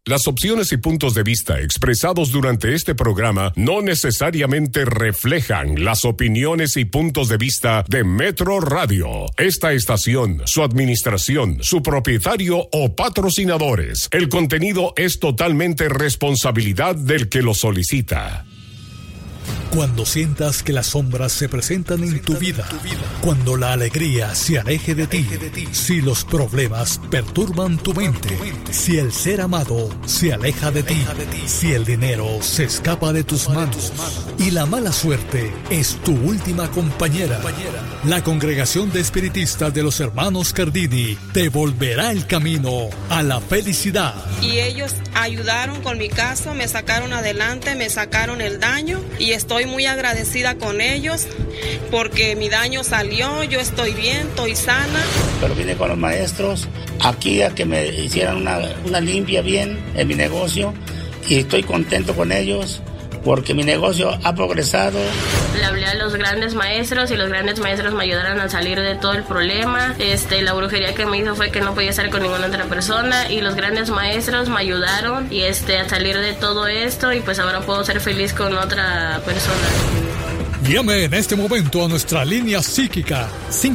Las opiniones y puntos de vista expresados durante este programa no necesariamente reflejan las opiniones y puntos de vista de Metro Radio, esta estación, su administración, su propietario o patrocinadores. El contenido es totalmente responsabilidad del que lo solicita. Cuando sientas que las sombras se presentan en tu vida, cuando la alegría se aleje de ti, si los problemas perturban tu mente, si el ser amado se aleja de ti, si el dinero se escapa de tus manos y la mala suerte es tu última compañera, la Congregación de Espiritistas de los Hermanos Cardini te volverá el camino a la felicidad. Y ellos ayudaron con mi caso, me sacaron adelante, me sacaron el daño y estoy muy agradecida con ellos porque mi daño salió, yo estoy bien, estoy sana. Pero vine con los maestros aquí a que me hicieran una limpia bien en mi negocio y estoy contento con ellos porque mi negocio ha progresado. Le hablé a los grandes maestros y los grandes maestros me ayudaron a salir de todo el problema. La brujería que me hizo fue que no podía estar con ninguna otra persona y los grandes maestros me ayudaron y a salir de todo esto y pues ahora puedo ser feliz con otra persona. Llame en este momento a nuestra línea psíquica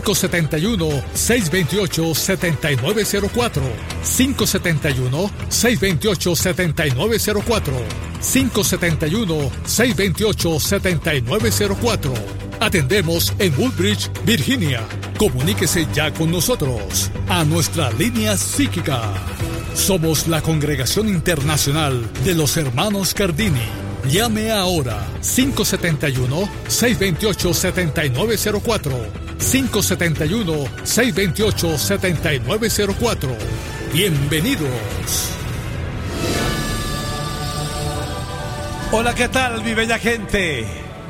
571-628-7904, 571-628-7904, 571-628-7904. Atendemos en Woodbridge, Virginia. Comuníquese ya con nosotros a nuestra línea psíquica. Somos la Congregación Internacional de los Hermanos Cardini. Llame ahora 571-628-7904, 571-628-7904. Bienvenidos. Hola, ¿qué tal, mi bella gente?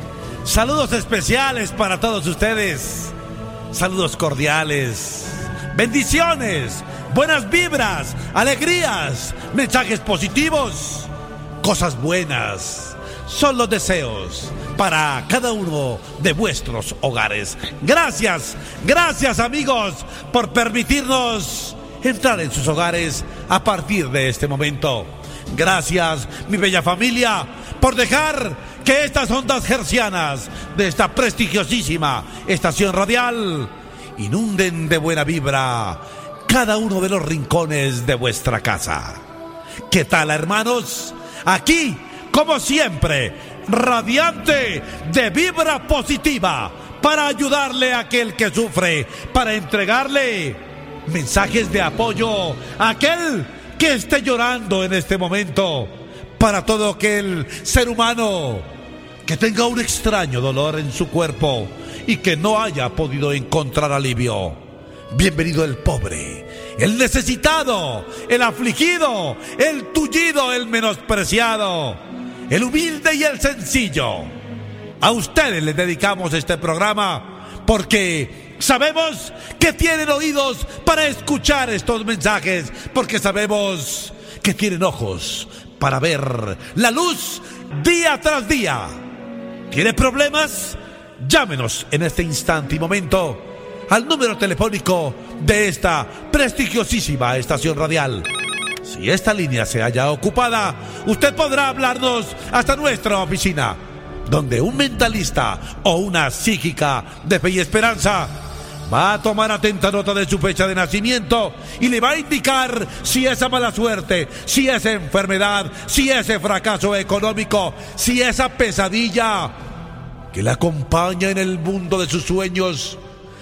Saludos especiales para todos ustedes. Saludos cordiales. Bendiciones, buenas vibras, alegrías, mensajes positivos. Cosas buenas son los deseos para cada uno de vuestros hogares. Gracias, gracias amigos por permitirnos entrar en sus hogares a partir de este momento. Gracias, mi bella familia, por dejar que estas ondas hercianas de esta prestigiosísima estación radial inunden de buena vibra cada uno de los rincones de vuestra casa. ¿Qué tal, hermanos? Aquí, como siempre, radiante de vibra positiva para ayudarle a aquel que sufre, para entregarle mensajes de apoyo a aquel que esté llorando en este momento, para todo aquel ser humano que tenga un extraño dolor en su cuerpo y que no haya podido encontrar alivio. Bienvenido el pobre, el necesitado, el afligido, el tullido, el menospreciado, el humilde y el sencillo. A ustedes les dedicamos este programa porque sabemos que tienen oídos para escuchar estos mensajes, porque sabemos que tienen ojos para ver la luz día tras día. ¿Tiene problemas? Llámenos en este instante y momento al número telefónico de esta prestigiosísima estación radial. Si esta línea se halla ocupada, usted podrá hablarnos hasta nuestra oficina, donde un mentalista o una psíquica de fe y esperanza va a tomar atenta nota de su fecha de nacimiento y le va a indicar si esa mala suerte, si esa enfermedad, si ese fracaso económico, si esa pesadilla que la acompaña en el mundo de sus sueños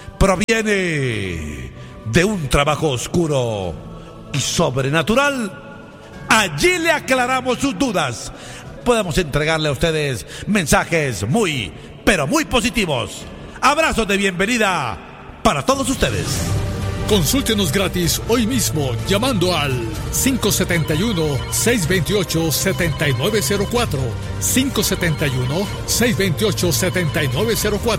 proviene de un trabajo oscuro y sobrenatural. Allí le aclaramos sus dudas. Podemos entregarle a ustedes mensajes muy, pero muy positivos. Abrazos de bienvenida para todos ustedes. Consúltenos gratis hoy mismo llamando al 571-628-7904, 571-628-7904,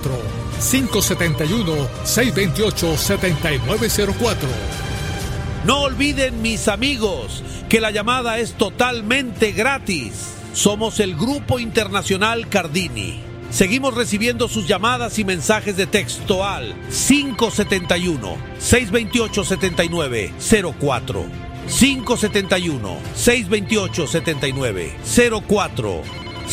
571-628-7904. No olviden, mis amigos, que la llamada es totalmente gratis. Somos el Grupo Internacional Cardini. Seguimos recibiendo sus llamadas y mensajes de texto al 571-628-7904, 571-628-7904.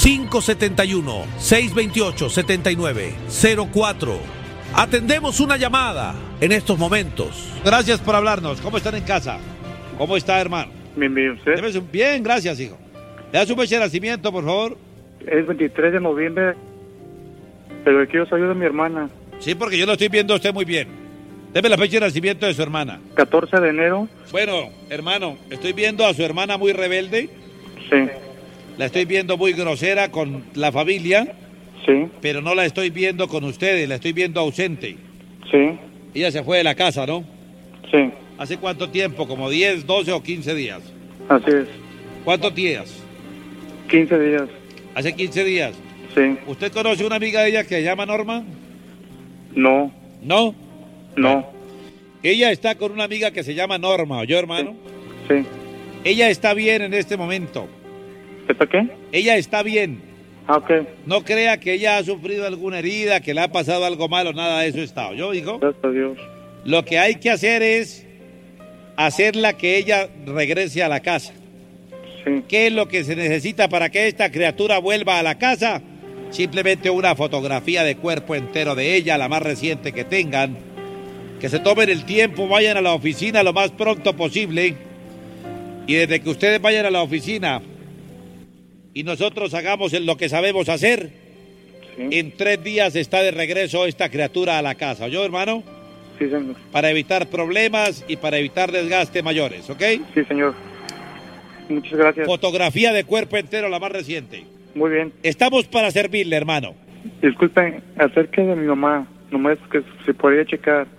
571-628-7904. Atendemos una llamada en estos momentos. Gracias por hablarnos. ¿Cómo están en casa? ¿Cómo está, hermano? Bien, ¿usted? Bien, gracias, hijo. ¿Le da su fecha de nacimiento, por favor? Es 23 de noviembre, pero quiero ayuda de mi hermana. Sí, porque yo lo estoy viendo a usted muy bien. Deme la fecha de nacimiento de su hermana. 14 de enero. Bueno, hermano, estoy viendo a su hermana muy rebelde. Sí. La estoy viendo muy grosera con la familia. Sí. Pero no la estoy viendo con ustedes, la estoy viendo ausente. Sí. Ella se fue de la casa, ¿no? Sí. ¿Hace cuánto tiempo? ¿Como 10, 12 o 15 días? Así es. ¿Cuántos días? 15 días. ¿Hace 15 días? Sí. ¿Usted conoce una amiga de ella que se llama Norma? No. ¿No? No. Ella está con una amiga que se llama Norma, ¿oyó, hermano? Sí. Ella está bien en este momento. ¿Está qué? Ella está bien. Ah, ok. No crea que ella ha sufrido alguna herida, que le ha pasado algo malo, nada de eso está. ¿Yo, hijo? Gracias a Dios. Lo que hay que hacer es hacerla que ella regrese a la casa. Sí. ¿Qué es lo que se necesita para que esta criatura vuelva a la casa? Simplemente una fotografía de cuerpo entero de ella, la más reciente que tengan. Que se tomen el tiempo, vayan a la oficina lo más pronto posible. Y desde que ustedes vayan a la oficina y nosotros hagamos lo que sabemos hacer, Sí. en 3 días está de regreso esta criatura a la casa. ¿Oyó, hermano? Sí, señor. Para evitar problemas y para evitar desgaste mayores, ¿ok? Sí, señor. Muchas gracias. Fotografía de cuerpo entero, la más reciente. Muy bien. Estamos para servirle, hermano. Disculpen, acerca de mi mamá, nomás que se podría checar.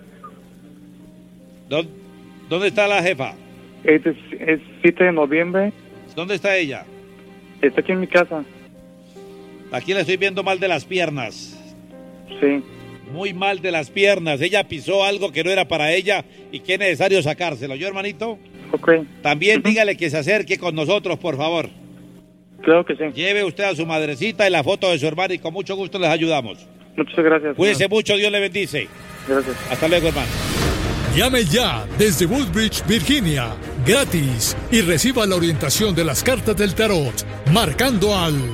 ¿Dónde está la jefa? Es 7 de noviembre. ¿Dónde está ella? Está aquí en mi casa. Aquí la estoy viendo mal de las piernas. Sí. Muy mal de las piernas. Ella pisó algo que no era para ella y que es necesario sacárselo. ¿Yo, hermanito? Ok. También dígale que se acerque con nosotros, por favor. Claro que sí. Lleve usted a su madrecita y la foto de su hermana y con mucho gusto les ayudamos. Muchas gracias. Cuídese mucho, Dios le bendice. Gracias. Hasta luego, hermano. Llame ya desde Woodbridge, Virginia, gratis, y reciba la orientación de las cartas del tarot, marcando al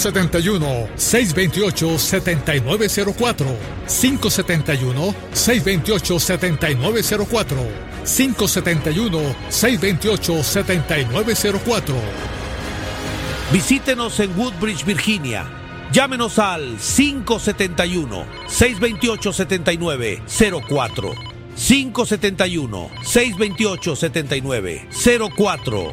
571-628-7904, 571-628-7904, 571-628-7904. Visítenos en Woodbridge, Virginia. Llámenos al 571-628-7904. 571-628-7904.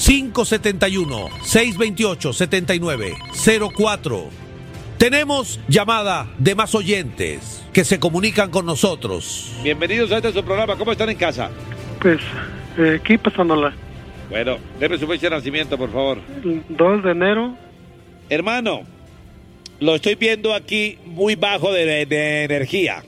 571-628-7904. Tenemos llamada de más oyentes que se comunican con nosotros. Bienvenidos a este su programa. ¿Cómo están en casa? Pues, aquí pasándola. Bueno, deme su fecha de nacimiento, por favor. 2 de enero. Hermano, lo estoy viendo aquí muy bajo de energía.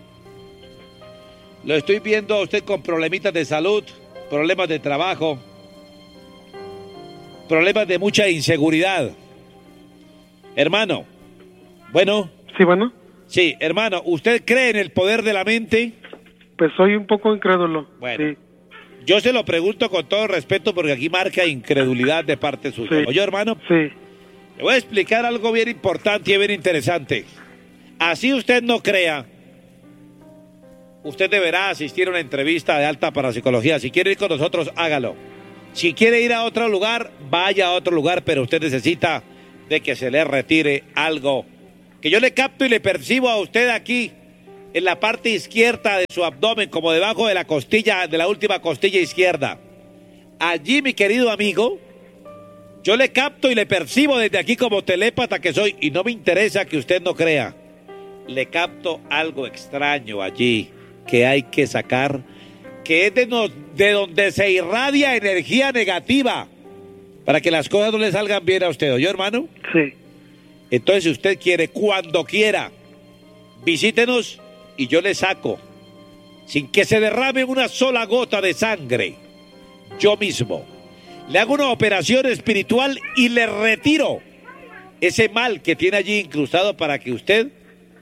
Lo estoy viendo a usted con problemitas de salud, problemas de trabajo, problemas de mucha inseguridad. Hermano, bueno. Sí, bueno. Sí, hermano, ¿usted cree en el poder de la mente? Pues soy un poco incrédulo. Bueno, sí. Yo se lo pregunto con todo respeto porque aquí marca incredulidad de parte suya. Sí. ¿Oye, hermano? Sí. Le voy a explicar algo bien importante y bien interesante. Así usted no crea, usted deberá asistir a una entrevista de alta parapsicología. Si quiere ir con nosotros, hágalo. Si quiere ir a otro lugar, vaya a otro lugar, pero usted necesita de que se le retire algo. Que yo le capto y le percibo a usted aquí, en la parte izquierda de su abdomen, como debajo de la costilla, de la última costilla izquierda. Allí, mi querido amigo, yo le capto y le percibo desde aquí como telépata que soy, y no me interesa que usted no crea. Le capto algo extraño allí que hay que sacar, que es de donde se irradia energía negativa para que las cosas no le salgan bien a usted. ¿Oyó, hermano? Sí. Entonces, si usted quiere, cuando quiera, visítenos y yo le saco, sin que se derrame una sola gota de sangre, yo mismo le hago una operación espiritual y le retiro ese mal que tiene allí incrustado para que usted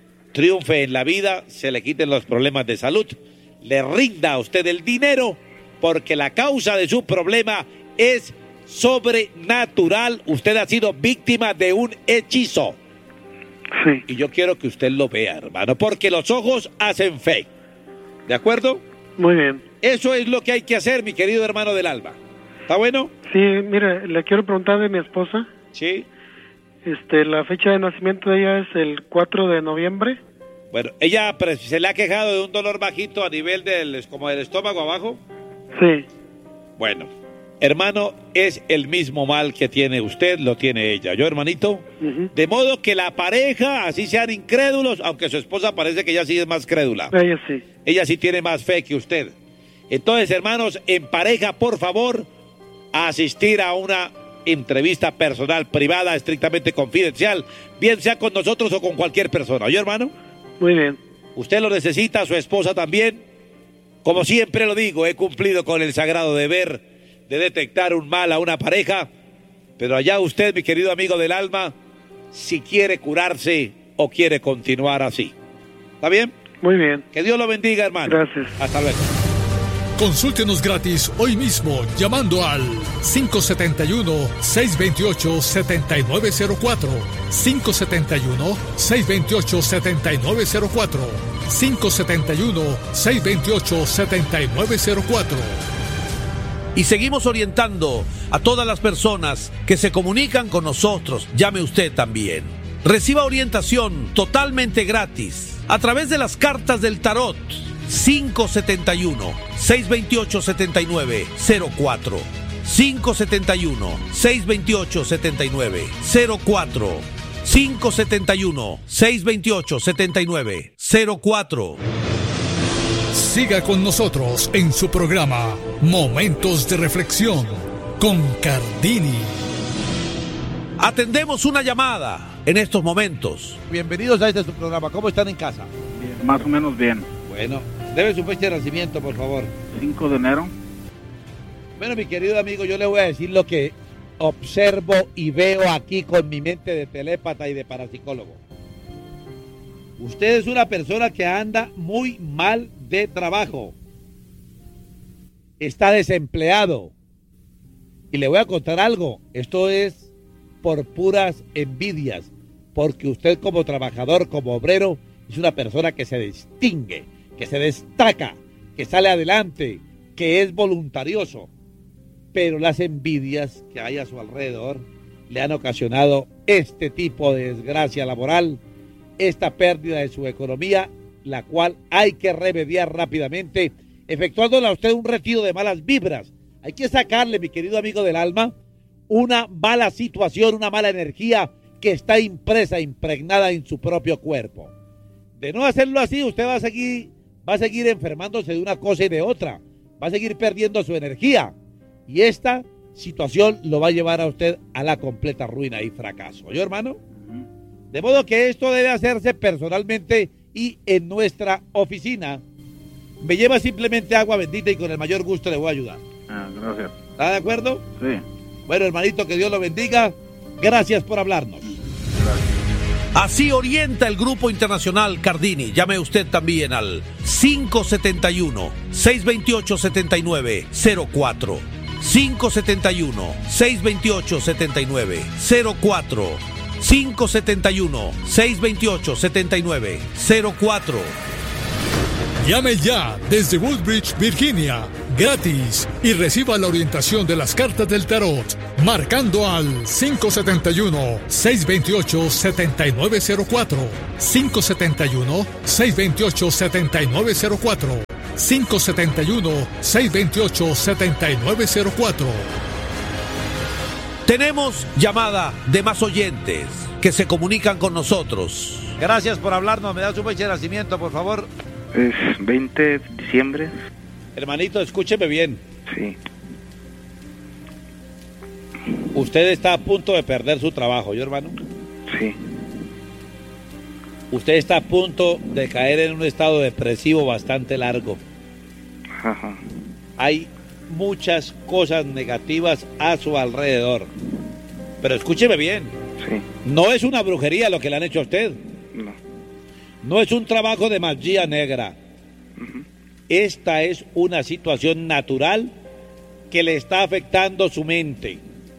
triunfe en la vida, se le quiten los problemas de salud, le rinda a usted el dinero porque la causa de su problema es sobrenatural. Usted ha sido víctima de un hechizo. Sí. Y yo quiero que usted lo vea, hermano, porque los ojos hacen fe. ¿De acuerdo? Muy bien. Eso es lo que hay que hacer, mi querido hermano del alma. ¿Está bueno? Sí, mire, le quiero preguntar de mi esposa. Sí. La fecha de nacimiento de ella es el 4 de noviembre. Bueno, ella se le ha quejado de un dolor bajito a nivel como del estómago abajo. Sí. Bueno, hermano, es el mismo mal que tiene usted, lo tiene ella. ¿Yo, hermanito? Uh-huh. De modo que la pareja, así sean incrédulos, aunque su esposa parece que ella sí es más crédula. Ella sí. Ella sí tiene más fe que usted. Entonces, hermanos, en pareja, por favor, a asistir a una entrevista personal, privada, estrictamente confidencial, bien sea con nosotros o con cualquier persona. ¿Oye, hermano? Muy bien. Usted lo necesita, su esposa también. Como siempre lo digo, he cumplido con el sagrado deber de detectar un mal a una pareja, pero allá usted, mi querido amigo del alma, si quiere curarse o quiere continuar así. ¿Está bien? Muy bien. Que Dios lo bendiga, hermano. Gracias. Hasta luego. Consúltenos gratis hoy mismo llamando al 571-628-7904, 571-628-7904, 571-628-7904. Y seguimos orientando a todas las personas que se comunican con nosotros. Llame usted también. Reciba orientación totalmente gratis a través de las cartas del tarot. 571-628-7904, 571-628-7904, 571-628-7904. Siga con nosotros en su programa Momentos de Reflexión con Cardini. Atendemos una llamada en estos momentos. Bienvenidos a este su programa. ¿Cómo están en casa? Bien, más o menos bien. Bueno, debe su fecha de nacimiento, por favor. 5 de enero. Bueno, mi querido amigo, yo le voy a decir lo que observo y veo aquí con mi mente de telépata y de parapsicólogo. Usted es una persona que anda muy mal de trabajo. Está desempleado. Y le voy a contar algo. Esto es por puras envidias. Porque usted como trabajador, como obrero, es una persona que se distingue, que se destaca, que sale adelante, que es voluntarioso. Pero las envidias que hay a su alrededor le han ocasionado este tipo de desgracia laboral, esta pérdida de su economía, la cual hay que remediar rápidamente, efectuándole a usted un retiro de malas vibras. Hay que sacarle, mi querido amigo del alma, una mala situación, una mala energía que está impresa, impregnada en su propio cuerpo. De no hacerlo así, usted va a seguir enfermándose de una cosa y de otra. Va a seguir perdiendo su energía. Y esta situación lo va a llevar a usted a la completa ruina y fracaso. ¿Oye, hermano? De modo que esto debe hacerse personalmente y en nuestra oficina. Me lleva simplemente agua bendita y con el mayor gusto le voy a ayudar. Gracias. ¿Está de acuerdo? Sí. Bueno, hermanito, que Dios lo bendiga. Gracias por hablarnos. Así orienta el Grupo Internacional Cardini. Llame usted también al 571-628-7904. 571-628-7904. 571-628-7904. Llame ya desde Woodbridge, Virginia, gratis, y reciba la orientación de las cartas del tarot, marcando al 571-628-7904, 571-628-7904, 571-628-7904. Tenemos llamada de más oyentes que se comunican con nosotros. Gracias por hablarnos. ¿Me da su fecha de nacimiento, por favor? Es 20 de diciembre. Hermanito, escúcheme bien. Sí. Usted está a punto de perder su trabajo, ¿yo, hermano? Sí. Usted está a punto de caer en un estado depresivo bastante largo. Ajá. Hay muchas cosas negativas a su alrededor. Pero escúcheme bien. Sí. No es una brujería lo que le han hecho a usted. No. No es un trabajo de magia negra. Uh-huh. Esta es una situación natural que le está afectando su mente.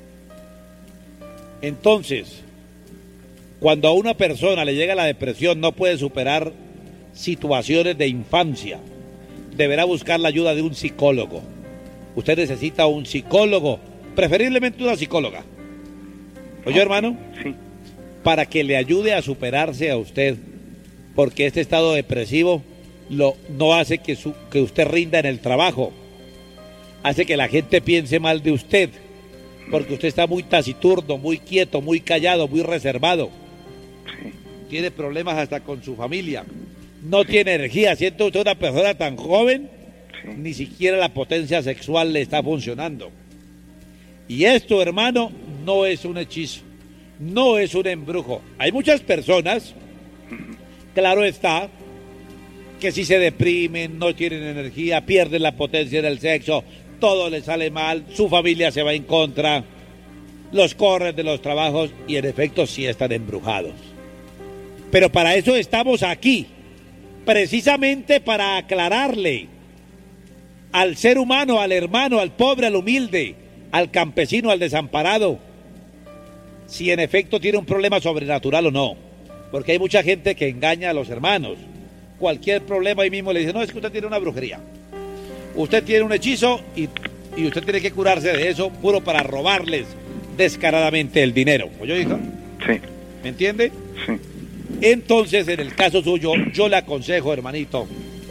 Entonces, cuando a una persona le llega la depresión, no puede superar situaciones de infancia, deberá buscar la ayuda de un psicólogo. Usted necesita un psicólogo, preferiblemente una psicóloga. ¿Oye, hermano? Sí. Para que le ayude a superarse a usted, porque este estado depresivo no hace que usted rinda en el trabajo, hace que la gente piense mal de usted, porque usted está muy taciturno, muy quieto, muy callado, muy reservado. Sí. Tiene problemas hasta con su familia, no tiene energía, siendo usted una persona tan joven, ni siquiera la potencia sexual le está funcionando. Y esto, hermano, no es un hechizo, no es un embrujo. Hay muchas personas, claro está, que si se deprimen, no tienen energía, pierden la potencia del sexo, todo les sale mal, su familia se va en contra, los corren de los trabajos y en efecto sí están embrujados. Pero para eso estamos aquí, precisamente para aclararle al ser humano, al hermano, al pobre, al humilde, al campesino, al desamparado, si en efecto tiene un problema sobrenatural o no. Porque hay mucha gente que engaña a los hermanos. Cualquier problema ahí mismo le dice, no, es que usted tiene una brujería. Usted tiene un hechizo y usted tiene que curarse de eso, puro para robarles descaradamente el dinero. ¿Oye, hija? Sí. ¿Me entiende? Sí. Entonces, en el caso suyo, yo le aconsejo, hermanito,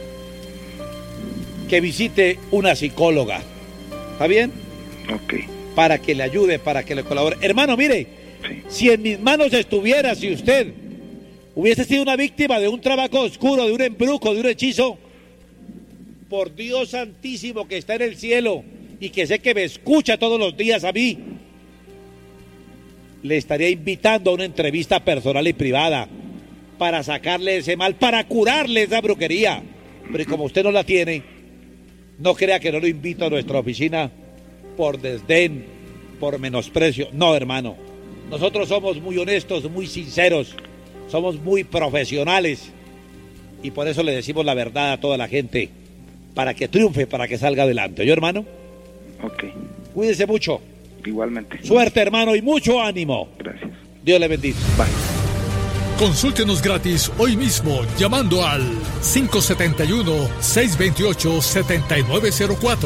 que visite una psicóloga. ¿Está bien? Ok. Para que le ayude, para que le colabore. Hermano, mire, si en mis manos estuviera, si usted hubiese sido una víctima de un trabajo oscuro, de un embrujo, de un hechizo, por Dios santísimo que está en el cielo y que sé que me escucha todos los días a mí, le estaría invitando a una entrevista personal y privada para sacarle ese mal, para curarle esa brujería. Pero como usted no la tiene, no crea que no lo invito a nuestra oficina por desdén, por menosprecio. No, hermano, nosotros somos muy honestos, muy sinceros, somos muy profesionales y por eso le decimos la verdad a toda la gente, para que triunfe, para que salga adelante. ¿Yo, hermano? Ok. Cuídese mucho. Igualmente. Suerte, hermano, y mucho ánimo. Gracias. Dios le bendiga. Bye. Consúltenos gratis hoy mismo llamando al 571-628-7904.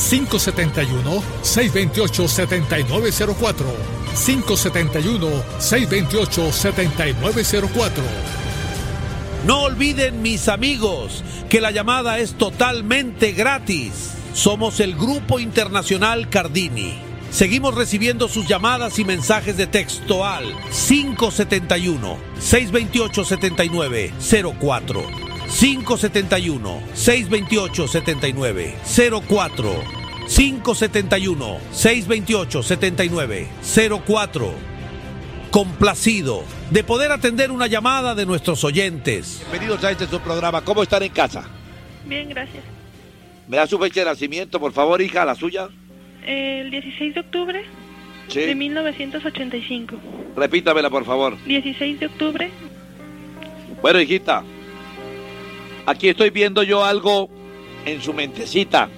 571-628-7904. 571-628-7904. No olviden, mis amigos, que la llamada es totalmente gratis. Somos el Grupo Internacional Cardini. Seguimos recibiendo sus llamadas y mensajes de texto al 571-628-7904. 571-628-7904. 571-628-7904. Complacido de poder atender una llamada de nuestros oyentes. Bienvenidos a su programa. ¿Cómo están en casa? Bien, gracias. ¿Me da su fecha de nacimiento, por favor, hija, la suya? El 16 de octubre de 1985. Repítamela, por favor. 16 de octubre. Bueno, hijita, aquí estoy viendo yo algo en su mentecita.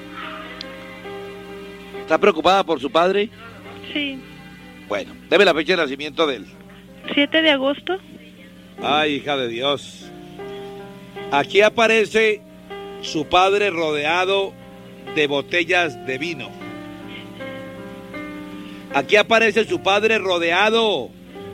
¿Está preocupada por su padre? Sí. Bueno, deme la fecha de nacimiento de él. 7 de agosto. Ay, hija de Dios. Aquí aparece su padre rodeado de botellas de vino. Aquí aparece su padre rodeado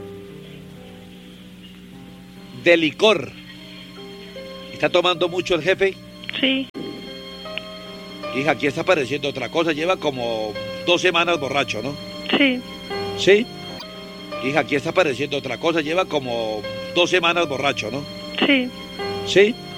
de licor. ¿Está tomando mucho el jefe? Sí. Hija, aquí está apareciendo otra cosa. Lleva como 2 semanas borracho, ¿no? Sí. ¿Sí? Hija, aquí está apareciendo otra cosa. Lleva como 2 semanas borracho, ¿no? Sí. ¿Sí?